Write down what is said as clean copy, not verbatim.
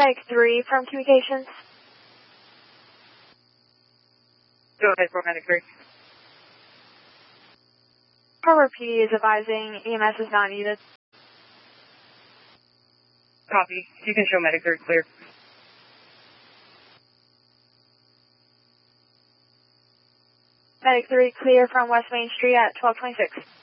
Medic 3 from Communications. Go ahead for Medic 3. Harbor PD is advising EMS is not needed. Copy. You can show Medic 3 clear. Medic 3 clear from West Main Street at 1226.